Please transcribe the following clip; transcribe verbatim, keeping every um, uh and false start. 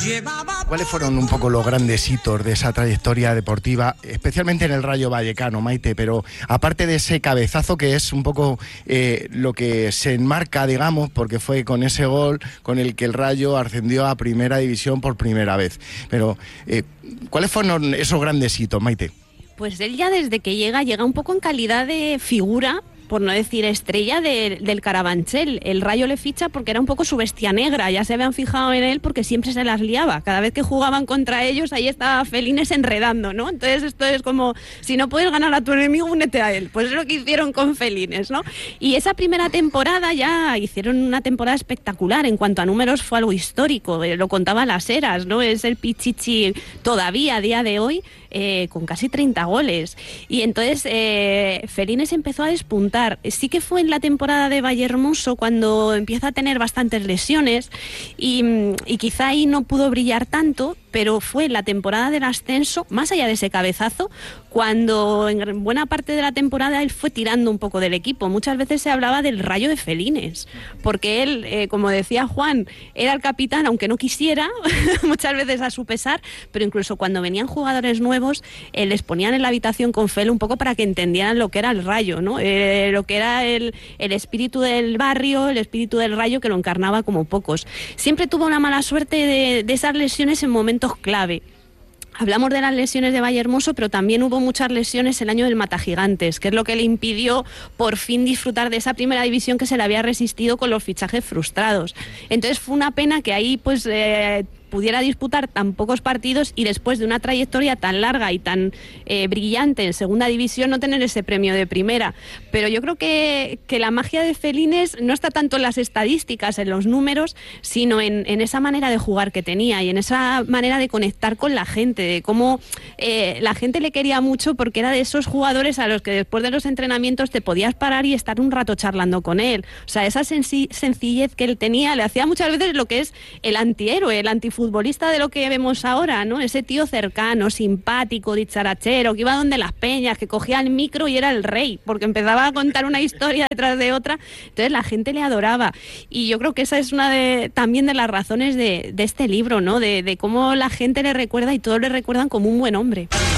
¿Cuáles fueron un poco los grandes hitos de esa trayectoria deportiva, especialmente en el Rayo Vallecano, Maite? Pero aparte de ese cabezazo que es un poco eh, lo que se enmarca, digamos, porque fue con ese gol con el que el Rayo ascendió a Primera División por primera vez. Pero, eh, ¿cuáles fueron esos grandes hitos, Maite? Pues él ya desde que llega, llega un poco en calidad de figura, por no decir estrella, de, del Carabanchel. El Rayo le ficha porque era un poco su bestia negra, ya se habían fijado en él porque siempre se las liaba. Cada vez que jugaban contra ellos, ahí estaba Felines enredando, ¿no? Entonces esto es como, si no puedes ganar a tu enemigo, únete a él. Pues es lo que hicieron con Felines, ¿no? Y esa primera temporada ya hicieron una temporada espectacular. En cuanto a números fue algo histórico, lo contaba Las Heras, ¿no? Es el Pichichi todavía a día de hoy, eh, con casi treinta goles. Y entonces eh, Felines empezó a despuntar. Sí que fue en la temporada de Vallehermoso cuando empieza a tener bastantes lesiones y, y quizá ahí no pudo brillar tanto, pero fue la temporada del ascenso, más allá de ese cabezazo, cuando en buena parte de la temporada él fue tirando un poco del equipo. Muchas veces se hablaba del Rayo de Felines, porque él, eh, como decía Juan, era el capitán, aunque no quisiera, muchas veces a su pesar, pero incluso cuando venían jugadores nuevos, eh, les ponían en la habitación con Fel un poco para que entendieran lo que era el Rayo, ¿no? Eh, lo que era el, el espíritu del barrio, el espíritu del Rayo, que lo encarnaba como pocos. Siempre tuvo una mala suerte de, de esas lesiones en momentos clave. Hablamos de las lesiones de Vallehermoso, pero también hubo muchas lesiones el año del Matagigantes, que es lo que le impidió por fin disfrutar de esa primera división que se le había resistido con los fichajes frustrados. Entonces fue una pena que ahí pues eh, pudiera disputar tan pocos partidos y después de una trayectoria tan larga y tan eh, brillante en segunda división no tener ese premio de primera. Pero yo creo que, que la magia de Felines no está tanto en las estadísticas, en los números, sino en, en esa manera de jugar que tenía y en esa manera de conectar con la gente, de cómo eh, la gente le quería mucho porque era de esos jugadores a los que después de los entrenamientos te podías parar y estar un rato charlando con él. O sea, esa senci- sencillez que él tenía le hacía muchas veces lo que es el antihéroe, el antifutbolista de lo que vemos ahora, ¿no? Ese tío cercano, simpático, dicharachero, que iba donde las peñas, que cogía el micro y era el rey, porque empezaba a contar una historia detrás de otra. Entonces la gente le adoraba. Y yo creo que esa es una de también de las razones de, de este libro, ¿no? De, de cómo la gente le recuerda y todos le recuerdan como un buen hombre.